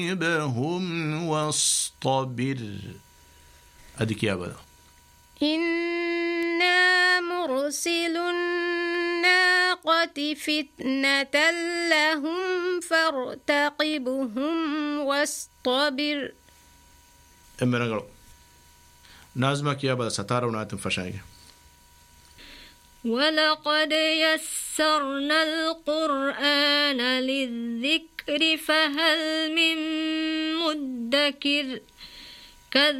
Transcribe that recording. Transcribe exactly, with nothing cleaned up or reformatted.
صاحبهم واصطبر. أديك يا بدا. إنا مرسل الناقة فتنة لهم فارتقبهم واصطبر. أمنا قالوا نازمك يا بدا ستارة وناتم فشاية. ولقد يسرنا القرآن للذكر فهل من مدكر.